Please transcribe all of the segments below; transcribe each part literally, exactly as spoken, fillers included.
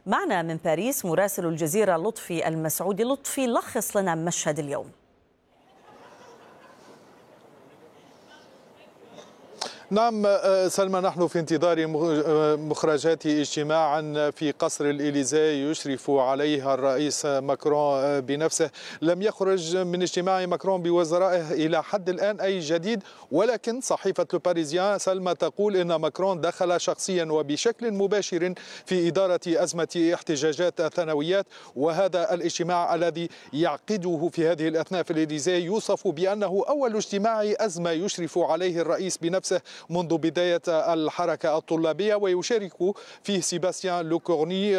معنا من باريس مراسل الجزيرة لطفي المسعودي. لطفي، لخص لنا مشهد اليوم. نعم سلمى، نحن في انتظار مخرجات اجتماع في قصر الإليزي يشرف عليها الرئيس ماكرون بنفسه. لم يخرج من اجتماع ماكرون بوزرائه إلى حد الآن أي جديد، ولكن صحيفة لو باريزيان سلمى تقول إن ماكرون دخل شخصيا وبشكل مباشر في إدارة أزمة احتجاجات الثانويات، وهذا الاجتماع الذي يعقده في هذه الأثناء في الإليزي يوصف بأنه أول اجتماع أزمة يشرف عليه الرئيس بنفسه منذ بداية الحركة الطلابية، ويشارك فيه سيباستيان لوكورني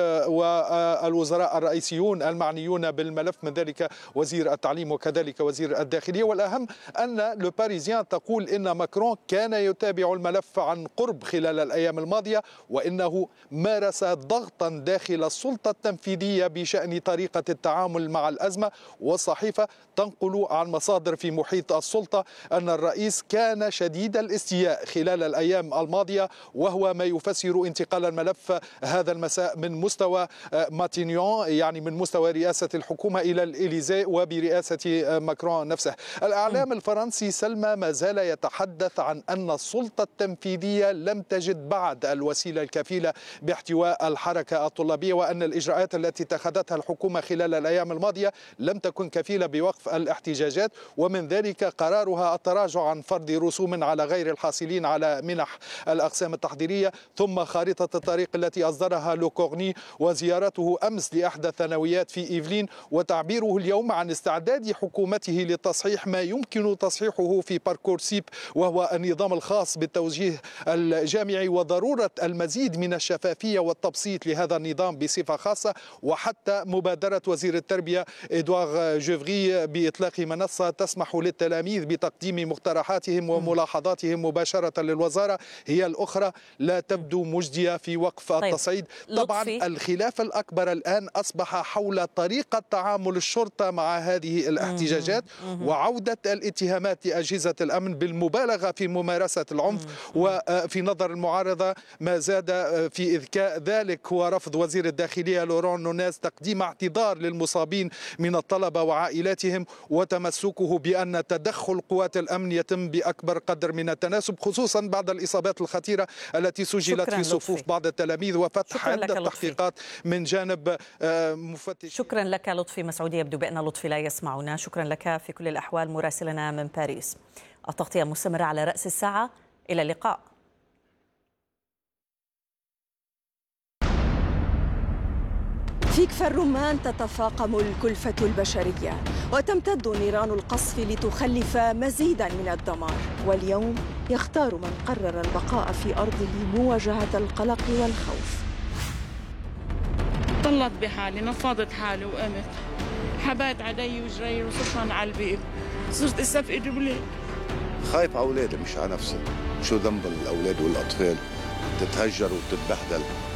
والوزراء الرئيسيون المعنيون بالملف، من ذلك وزير التعليم وكذلك وزير الداخلية. والأهم أن لو باريزيان تقول إن ماكرون كان يتابع الملف عن قرب خلال الأيام الماضية، وإنه مارس ضغطا داخل السلطة التنفيذية بشأن طريقة التعامل مع الأزمة. والصحيفة تنقل عن مصادر في محيط السلطة أن الرئيس كان شديد الاستياء خلال الأيام الماضية، وهو ما يفسر انتقال الملف هذا المساء من مستوى ماتينيون، يعني من مستوى رئاسة الحكومة، إلى الإليزي وبرئاسة ماكرون نفسه. الإعلام الفرنسي سلمى ما زال يتحدث عن أن السلطة التنفيذية لم تجد بعد الوسيلة الكفيلة باحتواء الحركة الطلابية، وأن الإجراءات التي اتخذتها الحكومة خلال الأيام الماضية لم تكن كفيلة بوقف الاحتجاجات، ومن ذلك قرارها التراجع عن فرض رسوم على غير الحاصلين على منح الأقسام التحضيرية، ثم خارطة الطريق التي أصدرها لوكورني، وزيارته أمس لإحدى الثانويات في إيفلين، وتعبيره اليوم عن استعداد حكومته لتصحيح ما يمكن تصحيحه في باركورسيب، وهو النظام الخاص بالتوجيه الجامعي، وضرورة المزيد من الشفافية والتبسيط لهذا النظام بصفة خاصة، وحتى مبادرة وزير التربية إدوار جوفري بإطلاق منصة تسمح للتلاميذ بتقديم مقترحاتهم وملاحظاتهم مباشرة للوزارة هي الأخرى لا تبدو مجدية في وقف طيب. التصعيد. طبعا لطفي. الخلاف الأكبر الآن أصبح حول طريقة تعامل الشرطة مع هذه الاحتجاجات وعودة الاتهامات لأجهزة الأمن بالمبالغة في ممارسة العنف، وفي نظر المعارضة ما زاد في إذكاء ذلك هو رفض وزير الداخلية لوران نوناز تقديم اعتذار للمصابين من الطلبة وعائلاتهم، وتمسكه بأن تدخل قوات الأمن يتم بأكبر قدر من التناسب، خصوصا بعد الإصابات الخطيرة التي سجلت في صفوف بعض التلاميذ، وفتح عدة تحقيقات من جانب مفتش. شكرا لك لطفي مسعودي. يبدو بأن لطفي لا يسمعنا. شكرا لك في كل الأحوال مراسلنا من باريس. التغطية مستمرة على رأس الساعة. إلى اللقاء. في كفر الرمان تتفاقم الكلفة البشرية وتمتد نيران القصف لتخلف مزيدا من الدمار، واليوم يختار من قرر البقاء في أرضه مواجهة القلق والخوف. طلت بحالي، نفضت حالي وقمت، حبيت علي وجري وصرت على البيت، صرت استفقد بليل. خايف على أولادي مش على نفسي. شو ذنب الأولاد والأطفال تتهجر وتتبهدل؟